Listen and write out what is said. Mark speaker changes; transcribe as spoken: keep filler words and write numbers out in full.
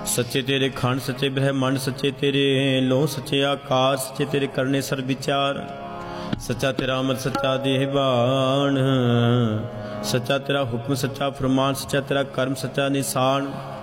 Speaker 1: सच्चे तेरे खंड सच्चे ब्रह्मांड सच्चे तेरे लोह सच्चे आकाश सच्चे तेरे करने सर विचार सच्चा तेरा अमल सच्चा देहबान सच्चा तेरा हुक्म सच्चा फरमान सच्चा तेरा कर्म सच्चा निशान